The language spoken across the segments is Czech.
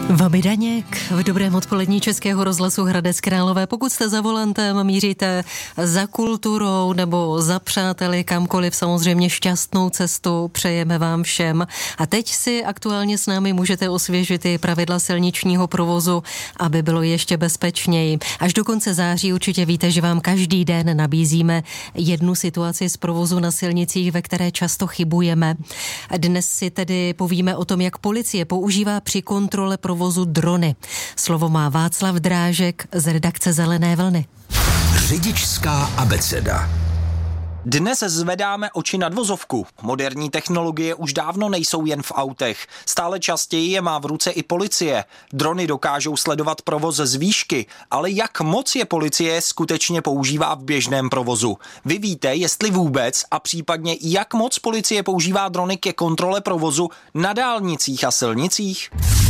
Vami Daněk v dobrém odpolední Českého rozhlasu Hradec Králové. Pokud jste za volantem, míříte za kulturou nebo za přáteli kamkoliv, samozřejmě šťastnou cestu přejeme vám všem. A teď si aktuálně s námi můžete osvěžit i pravidla silničního provozu, aby bylo ještě bezpečněji. Až do konce září určitě víte, že vám každý den nabízíme jednu situaci z provozu na silnicích, ve které často chybujeme. Dnes si tedy povíme o tom, jak policie používá při kontrole provozu drony. Slovo má Václav Drážek z redakce Zelené vlny. Řidičská abeceda. Dnes zvedáme oči nad vozovku. Moderní technologie už dávno nejsou jen v autech. Stále častěji je má v ruce i policie. Drony dokážou sledovat provoz z výšky, ale jak moc je policie skutečně používá v běžném provozu? Vy víte, jestli vůbec a případně jak moc policie používá drony ke kontrole provozu na dálnicích a silnicích?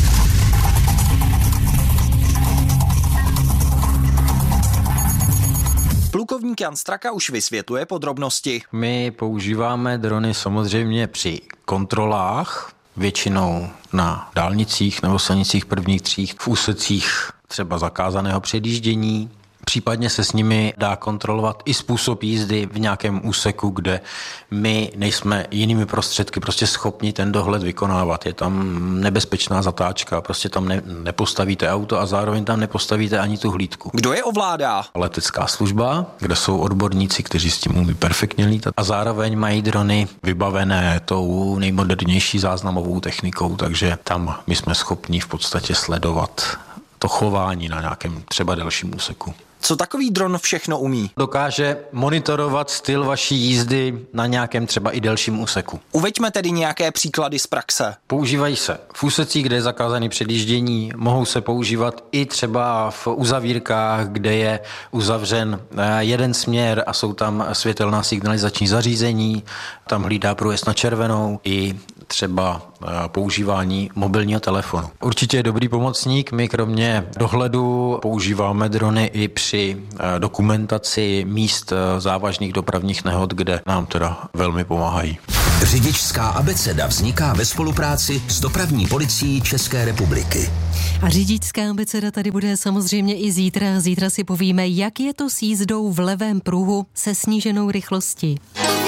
Plukovník Jan Straka už vysvětluje podrobnosti. My používáme drony samozřejmě při kontrolách, většinou na dálnicích nebo silnicích prvních tříd, v úsecích třeba zakázaného předjíždění. Případně se s nimi dá kontrolovat i způsob jízdy v nějakém úseku, kde my nejsme jinými prostředky prostě schopni ten dohled vykonávat. Je tam nebezpečná zatáčka, prostě tam nepostavíte auto a zároveň tam nepostavíte ani tu hlídku. Kdo je ovládá? Letecká služba, kde jsou odborníci, kteří s tím umí perfektně lítat a zároveň mají drony vybavené tou nejmodernější záznamovou technikou, takže tam my jsme schopni v podstatě sledovat to chování na nějakém třeba delším úseku. Co takový dron všechno umí? Dokáže monitorovat styl vaší jízdy na nějakém třeba i delším úseku. Uveďme tedy nějaké příklady z praxe. Používají se v úsecích, kde je zakázané předjíždění, mohou se používat i třeba v uzavírkách, kde je uzavřen jeden směr a jsou tam světelná signalizační zařízení, tam hlídá průjezd na červenou i třeba používání mobilního telefonu. Určitě je dobrý pomocník, my kromě dohledu používáme drony i při dokumentaci míst závažných dopravních nehod, kde nám teda velmi pomáhají. Řidičská abeceda vzniká ve spolupráci s dopravní policií České republiky. A řidičská abeceda tady bude samozřejmě i zítra. Zítra si povíme, jak je to s jízdou v levém pruhu se sníženou rychlostí.